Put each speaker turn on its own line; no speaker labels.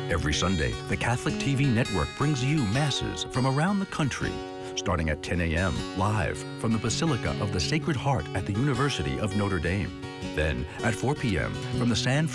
Every Sunday, the Catholic TV network brings you masses from around the country, starting at 10 a.m. live from the Basilica of the Sacred Heart at the University of Notre Dame. Then at 4 p.m. from the San